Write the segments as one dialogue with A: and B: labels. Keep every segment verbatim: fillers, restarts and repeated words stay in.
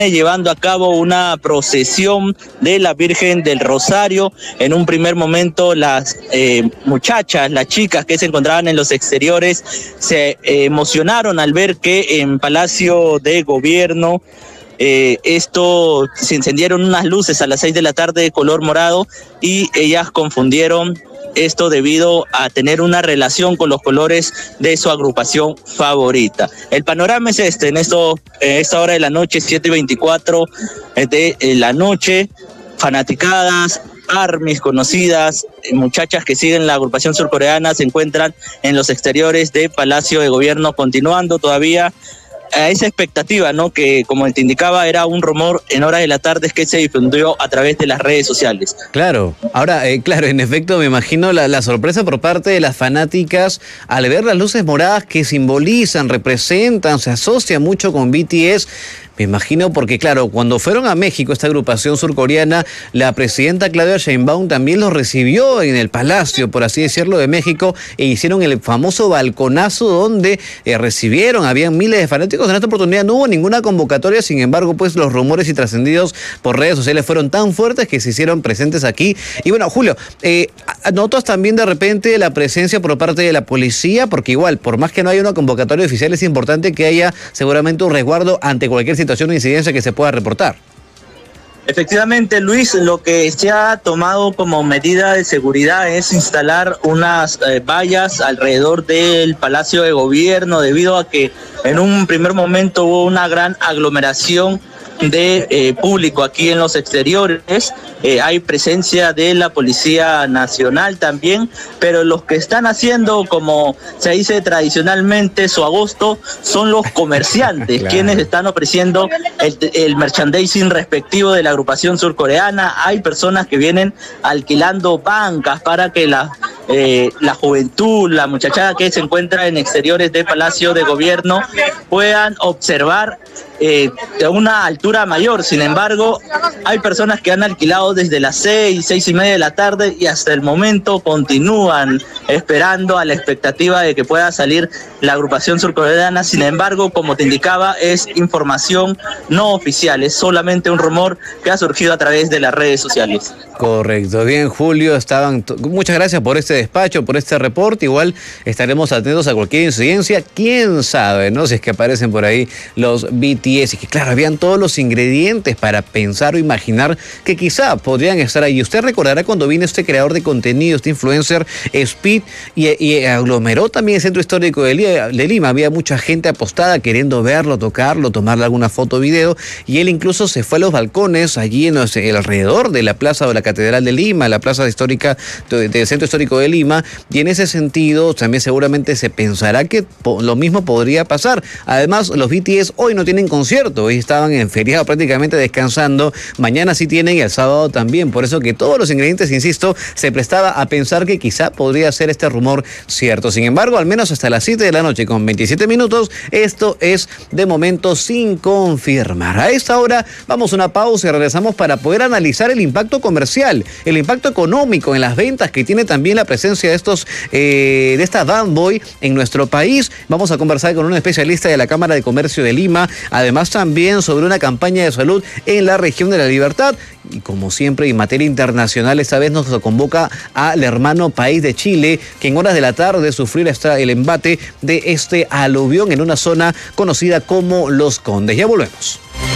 A: llevando a cabo una procesión de la Virgen del Rosario. En un primer momento las eh, muchachas, las chicas que se encontraban en los exteriores se eh, emocionaron al ver que en Palacio de Gobierno eh, esto se encendieron unas luces a las seis de la tarde de color morado y ellas confundieron esto debido a tener una relación con los colores de su agrupación favorita. El panorama es este, en esto, en esta hora de la noche, siete y veinticuatro de la noche, fanaticadas, armies conocidas, muchachas que siguen la agrupación surcoreana se encuentran en los exteriores de Palacio de Gobierno, continuando todavía a esa expectativa, ¿no? Que, como te indicaba, era un rumor en horas de la tarde que se difundió a través de las redes sociales.
B: Claro, ahora, eh, claro, en efecto, me imagino la, la sorpresa por parte de las fanáticas al ver las luces moradas que simbolizan, representan, se asocian mucho con B T S. Me imagino porque, claro, cuando fueron a México, esta agrupación surcoreana, la presidenta Claudia Sheinbaum también los recibió en el Palacio, por así decirlo, de México, e hicieron el famoso balconazo donde eh, recibieron, habían miles de fanáticos. En esta oportunidad no hubo ninguna convocatoria, sin embargo, pues los rumores y trascendidos por redes sociales fueron tan fuertes que se hicieron presentes aquí. Y bueno, Julio, eh, ¿notas también de repente la presencia por parte de la policía? Porque igual, por más que no haya una convocatoria oficial, es importante que haya seguramente un resguardo ante cualquier situación o incidencia que se pueda reportar.
A: Efectivamente, Luis, lo que se ha tomado como medida de seguridad es instalar unas eh, vallas alrededor del Palacio de Gobierno, debido a que en un primer momento hubo una gran aglomeración de eh, público aquí en los exteriores. Eh, hay presencia de la Policía Nacional también, pero los que están haciendo, como se dice tradicionalmente, su agosto, son los comerciantes, claro, quienes están ofreciendo el, el merchandising respectivo de la agrupación surcoreana. Hay personas que vienen alquilando bancas para que la, eh, la juventud, la muchachada que se encuentra en exteriores de Palacio de Gobierno puedan observar eh, de una altura mayor. Sin embargo, hay personas que han alquilado desde las seis, seis y media de la tarde y hasta el momento continúan esperando a la expectativa de que pueda salir la agrupación surcoreana. Sin embargo, como te indicaba, es información no oficial, es solamente un rumor que ha surgido a través de las redes sociales.
B: Correcto, bien, Julio, estaban muchas gracias por este despacho, por este reporte. Igual estaremos atentos a cualquier incidencia, quién sabe, ¿no? Si es que aparecen por ahí los B T S, y que claro, habían todos los ingredientes para pensar o imaginar que quizá podrían estar ahí. Usted recordará cuando vino este creador de contenido, este influencer Speed, y, y aglomeró también el centro histórico de Lima, de Lima. Había mucha gente apostada queriendo verlo, tocarlo, tomarle alguna foto o video, y él incluso se fue a los balcones allí en los, el alrededor de la plaza o la Catedral de Lima, la plaza histórica del Centro Histórico de Lima, y en ese sentido también seguramente se pensará que lo mismo podría pasar. Además, los B T S hoy no tienen concierto, hoy estaban en feriado prácticamente descansando, mañana sí tienen y el sábado también, por eso que todos los ingredientes, insisto, se prestaba a pensar que quizá podría ser este rumor cierto. Sin embargo, al menos hasta las siete de la noche con veintisiete minutos, esto es de momento sin confirmar. A esta hora vamos a una pausa y regresamos para poder analizar el impacto comercial, el impacto económico en las ventas que tiene también la presencia de estos eh, de esta Danboy en nuestro país. Vamos a conversar con un especialista de la Cámara de Comercio de Lima, además también sobre una campaña de salud en la región de La Libertad. Y como siempre, en materia internacional, esta vez nos convoca al hermano país de Chile, que en horas de la tarde sufrirá el embate de este aluvión en una zona conocida como Los Condes. Ya volvemos.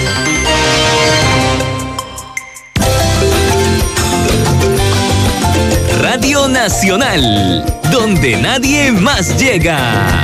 C: Radio Nacional, donde nadie más llega.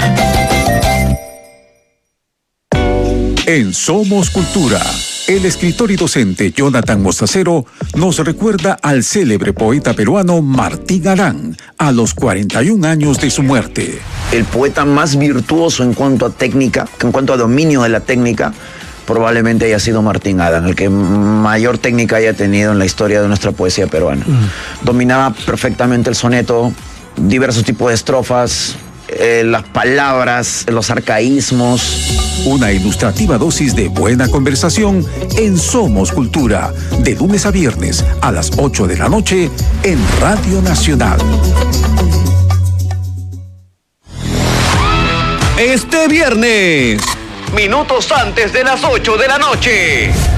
D: En Somos Cultura, el escritor y docente Jonathan Mostacero nos recuerda al célebre poeta peruano Martín Arán a los cuarenta y un años de su muerte.
E: El poeta más virtuoso en cuanto a técnica, en cuanto a dominio de la técnica, probablemente haya sido Martín Arán, el que mayor técnica haya tenido en la historia de nuestra poesía peruana. Mm. Dominaba perfectamente el soneto, diversos tipos de estrofas, eh, las palabras, los arcaísmos.
D: Una ilustrativa dosis de buena conversación en Somos Cultura, de lunes a viernes a las ocho de la noche en Radio Nacional.
C: Este viernes, minutos antes de las ocho de la noche.